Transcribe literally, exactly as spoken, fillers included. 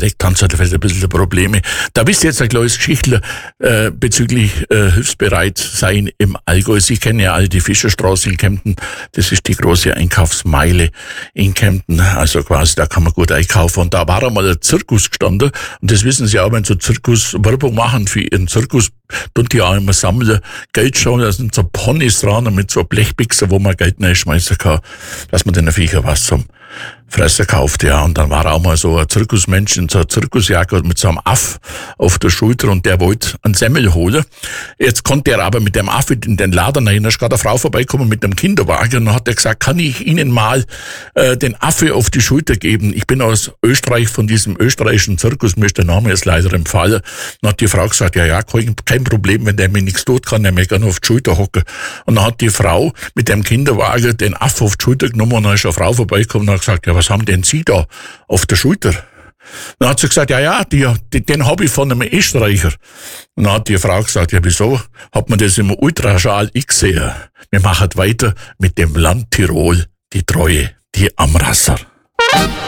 Dialekt haben sie halt ein bisschen Probleme. Da wisst ihr jetzt ein kleines Geschichtler äh, bezüglich äh, hilfsbereit sein im Allgäu. Sie kennen ja alle die Fischerstraße in Kempten. Das ist die große Einkaufsmeile in Kempten. Also quasi, da kann man gut einkaufen. Und da war einmal ein Zirkus gestanden. Und das wissen Sie auch, wenn so Zirkus Werbung machen für ihren Zirkus, tun die auch immer sammeln, Geld schauen, da sind so Ponys dran mit so Blechbixen, wo man Geld reinschmeißen kann, dass man den Viecher was zum Fressen kauft, ja. Und dann war auch mal so ein Zirkusmensch in so einer Zirkusjacke mit so einem Aff auf der Schulter und der wollte einen Semmel holen. Jetzt konnte er aber mit dem Aff in den Laden rein, da ist gerade eine Frau vorbeikommen mit dem Kinderwagen und dann hat er gesagt, kann ich Ihnen mal äh, den Affe auf die Schulter geben? Ich bin aus Österreich, von diesem österreichischen Zirkus, mir ist der Name jetzt leider empfallen. Dann hat die Frau gesagt, ja, ja, kein Problem, wenn der mir nichts tut, kann er mir gerne auf die Schulter hocken. Und dann hat die Frau mit dem Kinderwagen den Aff auf die Schulter genommen und dann ist eine Frau vorbeigekommen und hat gesagt, ja, was haben denn Sie da auf der Schulter? Dann hat sie gesagt, ja, ja, die, die, den habe ich von einem Österreicher. Und dann hat die Frau gesagt, ja, wieso? Hat man das im Ultraschall gesehen? Wir machen weiter mit dem Land Tirol, die Treue, die Amrasser.